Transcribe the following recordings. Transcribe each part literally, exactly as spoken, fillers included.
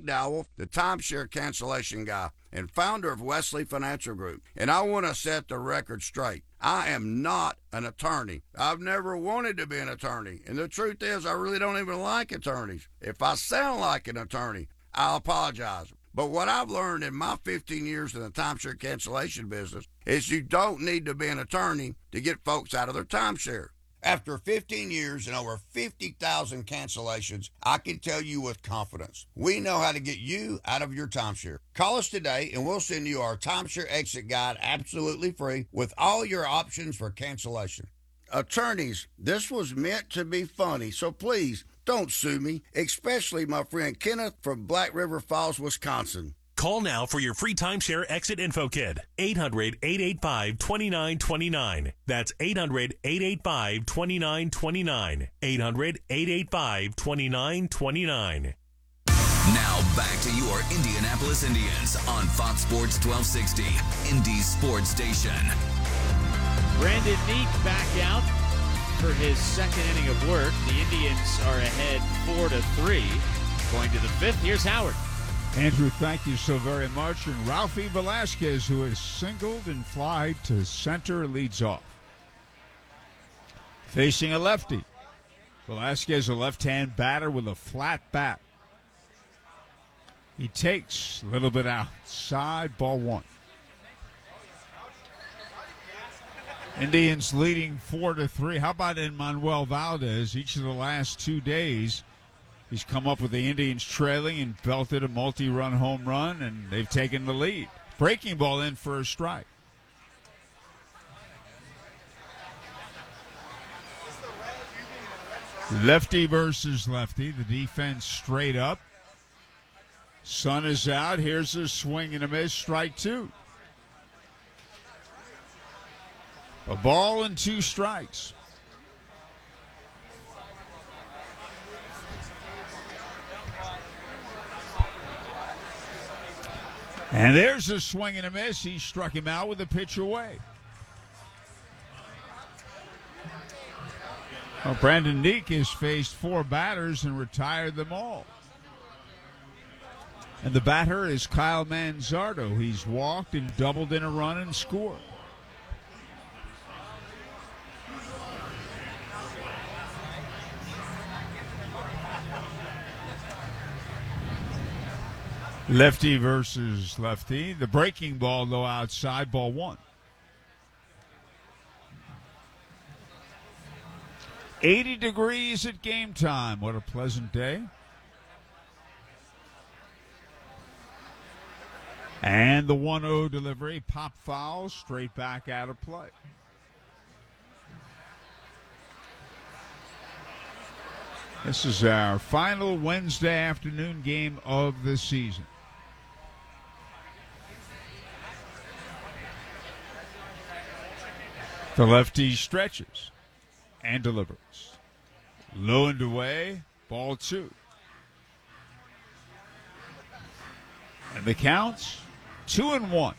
McDowell, the timeshare cancellation guy and founder of Wesley Financial Group. And I want to set the record straight. I am not an attorney. I've never wanted to be an attorney. And the truth is, I really don't even like attorneys. If I sound like an attorney, I'll apologize. But what I've learned in my fifteen years in the timeshare cancellation business is you don't need to be an attorney to get folks out of their timeshare. After fifteen years and over fifty thousand cancellations, I can tell you with confidence, we know how to get you out of your timeshare. Call us today and we'll send you our timeshare exit guide absolutely free with all your options for cancellation. Attorneys, this was meant to be funny, so please don't sue me, especially my friend Kenneth from Black River Falls, Wisconsin. Call now for your free timeshare exit info kit. eight hundred, eight eight five, two nine two nine. That's eight hundred, eight eight five, two nine two nine. eight hundred, eight eight five, two nine two nine. Now back to your Indianapolis Indians on Fox Sports twelve sixty, Indy's sports station. Brandon Neek back out for his second inning of work. The Indians are ahead four to three. Going to the fifth, here's Howard. Andrew, thank you so very much. And Ralphie Velasquez, who has singled and flied to center, leads off. Facing a lefty. Velasquez, a left-hand batter with a flat bat. He takes a little bit outside, ball one. Indians leading four to three. How about Emmanuel Valdez? Each of the last two days, he's come up with the Indians trailing and belted a multi-run home run, and they've taken the lead. Breaking ball in for a strike. Lefty versus lefty. The defense straight up. Sun is out. Here's a swing and a miss. Strike two. A ball and two strikes. And there's a swing and a miss. He struck him out with a pitch away. Well, Brandon Neek has faced four batters and retired them all. And the batter is Kyle Manzardo. He's walked and doubled in a run and scored. Lefty versus lefty. The breaking ball, though, outside, ball one. eighty degrees at game time. What a pleasant day. And the one oh delivery, pop foul, straight back out of play. This is our final Wednesday afternoon game of the season. The lefty stretches and delivers. Low and away, ball two. And the count's two and one.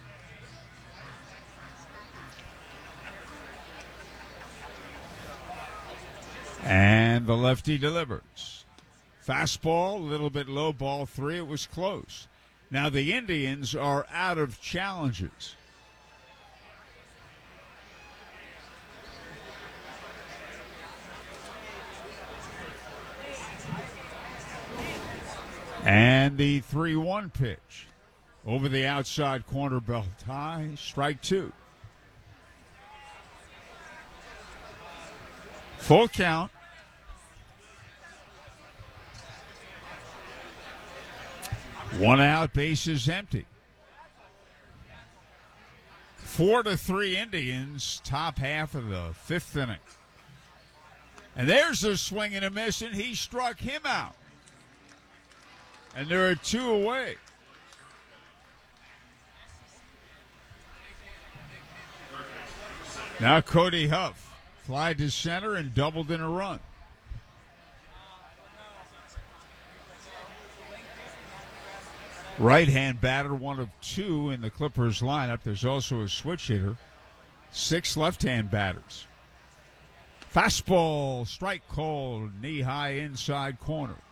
And the lefty delivers. Fastball, a little bit low, ball three. It was close. Now the Indians are out of challenges. And the three one pitch. Over the outside corner, belt high, strike two. Full count. One out, bases empty. Four to three Indians, top half of the fifth inning. And there's a swing and a miss, and he struck him out. And there are two away. Now Cody Huff fly to center and doubled in a run. Right-hand batter, one of two in the Clippers lineup. There's also a switch hitter. Six left-hand batters. Fastball, strike called, knee-high inside corner.